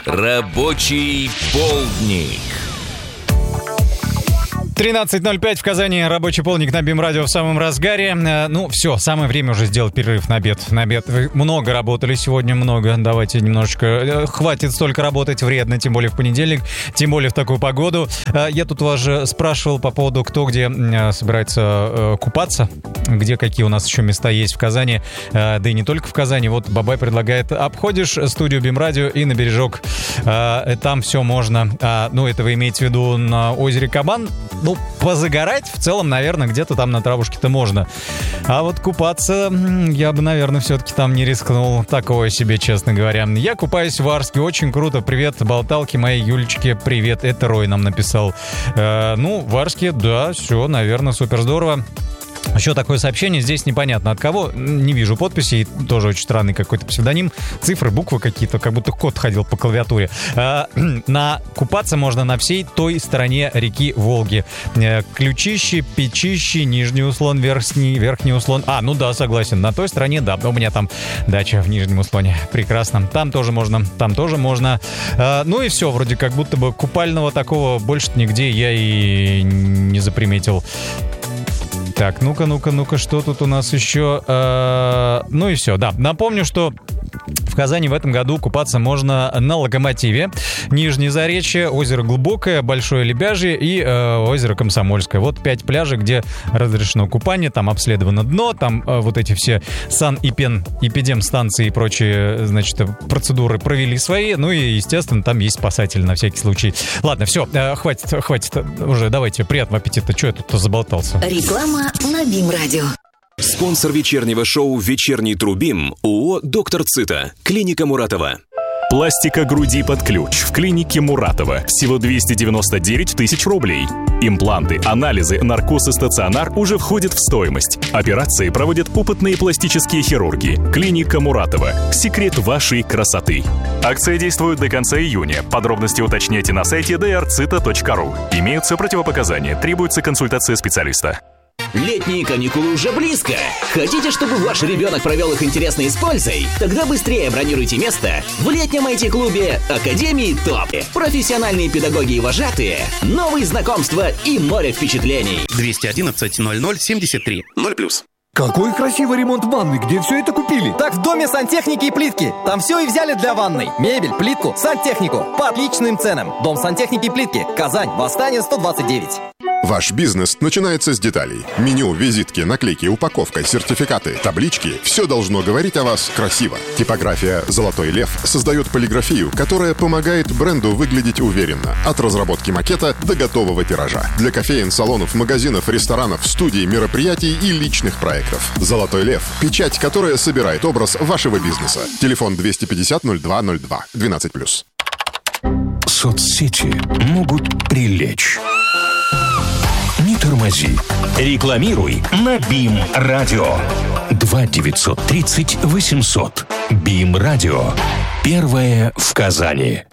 Рабочий полдник. 13:05 в Казани. Рабочий полдник на БИМ-радио в самом разгаре. Ну, все, самое время уже сделать перерыв на обед. Вы много работали сегодня, много. Давайте немножечко... Хватит столько работать, вредно, тем более в понедельник, тем более в такую погоду. Я тут вас же спрашивал по поводу, кто где собирается купаться, где какие у нас еще места есть в Казани, да и не только в Казани. Вот Бабай предлагает: обходишь студию БИМ-радио и на бережок. Там все можно. Ну, это вы имеете в виду на озере Кабан? Ну, позагорать в целом, наверное, где-то там на травушке-то можно. А вот купаться я бы, наверное, все-таки там не рискнул. Такое себе, честно говоря. Я купаюсь в Арске. Очень круто. Привет, болталки моей Юлечке. Привет. Это Рой нам написал. Ну, в Арске, да, все, наверное, супер здорово. Еще такое сообщение, здесь непонятно от кого, не вижу подписи, тоже очень странный какой-то псевдоним, цифры, буквы какие-то, как будто кот ходил по клавиатуре. Купаться можно на всей той стороне реки Волги. Ключище, Печище, Нижний Услон, Верхний Услон. Ну да, согласен, на той стороне, да, у меня там дача в Нижнем Услоне, прекрасно, там тоже можно. Ну и все, вроде как будто бы купального такого больше нигде я и не заприметил. Так, ну-ка, что тут у нас еще? Ну и все, да. Напомню, что в Казани в этом году купаться можно на Локомотиве, Нижнее Заречье, озеро Глубокое, Большое Лебяжье и озеро Комсомольское. Вот 5 пляжей, где разрешено купание, там обследовано дно, там вот эти все санэпидемстанции и прочие, значит, процедуры провели свои, ну и, естественно, там есть спасатели на всякий случай. Ладно, все, хватит уже, давайте, приятного аппетита. Че я тут заболтался? Реклама на БИМ-радио. Спонсор вечернего шоу «Вечерний Трубим» ООО «Доктор Цита», клиника Муратова. Пластика груди под ключ в клинике Муратова. Всего 299 тысяч рублей. Импланты, анализы, наркоз и стационар уже входят в стоимость. Операции проводят опытные пластические хирурги. Клиника Муратова. Секрет вашей красоты. Акция действует до конца июня. Подробности уточняйте на сайте drcita.ru. Имеются противопоказания. Требуется консультация специалиста. Летние каникулы уже близко. Хотите, чтобы ваш ребенок провел их интересно и с пользой? Тогда быстрее бронируйте место в летнем IT-клубе Академии ТОП. Профессиональные педагоги и вожатые, новые знакомства и море впечатлений. 211 00 73 0+. Какой красивый ремонт ванны, где все это купили? Так в доме сантехники и плитки. Там все и взяли для ванной. Мебель, плитку, сантехнику. По отличным ценам. Дом сантехники и плитки. Казань. Восстание 129. Ваш бизнес начинается с деталей. Меню, визитки, наклейки, упаковка, сертификаты, таблички – все должно говорить о вас красиво. Типография «Золотой лев» создает полиграфию, которая помогает бренду выглядеть уверенно. От разработки макета до готового тиража. Для кофеен, салонов, магазинов, ресторанов, студий, мероприятий и личных проектов. «Золотой лев» – печать, которая собирает образ вашего бизнеса. Телефон 250-02-02, 12+. Соцсети могут прилечь. Не тормози. Рекламируй на БИМ-радио. 2 930 800. БИМ-радио. Первое в Казани.